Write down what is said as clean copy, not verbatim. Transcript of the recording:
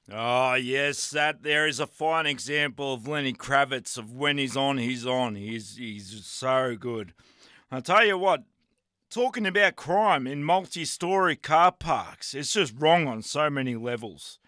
Oh, yes, that there is a fine example of Lenny Kravitz of when he's on, he's on. He's so good. I'll tell you what, talking about crime in multi-story car parks, it's just wrong on so many levels.